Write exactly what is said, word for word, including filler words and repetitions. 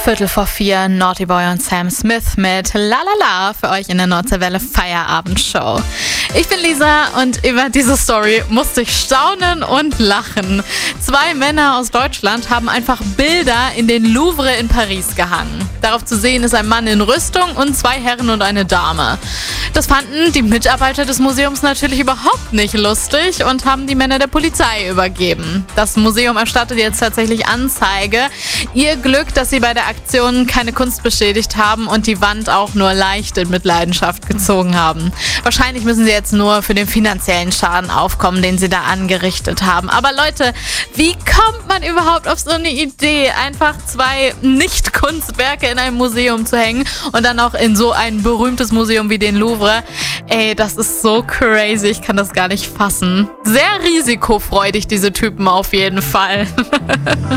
Viertel vor vier, Naughty Boy und Sam Smith mit La La La für euch in der Nordseewelle Feierabendshow. Ich bin Lisa und über diese Story musste ich staunen und lachen. Zwei Männer aus Deutschland haben einfach Bilder in den Louvre in Paris gehangen. Darauf zu sehen ist ein Mann in Rüstung und zwei Herren und eine Dame. Das fanden die Mitarbeiter des Museums natürlich überhaupt nicht lustig und haben die Männer der Polizei übergeben. Das Museum erstattet jetzt tatsächlich Anzeige. Ihr Glück, dass sie bei der Aktion keine Kunst beschädigt haben und die Wand auch nur leicht in Mitleidenschaft gezogen haben. Wahrscheinlich müssen sie jetzt nur für den finanziellen Schaden aufkommen, den sie da angerichtet haben. Aber Leute, wie kommt man überhaupt auf so eine Idee, einfach zwei Nicht-Kunstwerke in einem Museum zu hängen und dann auch in so ein berühmtes Museum wie den Louvre? Ey, das ist so crazy, ich kann das gar nicht fassen. Sehr risikofreudig, diese Typen auf jeden Fall.